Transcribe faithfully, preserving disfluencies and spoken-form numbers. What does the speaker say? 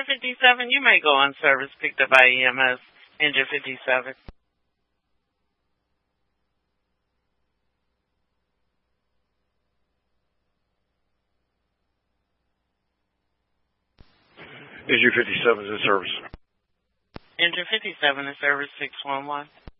Engine fifty-seven, you may go on service picked up by E M S. Engine fifty-seven. Engine fifty-seven is in service. Engine fifty-seven in service six one one.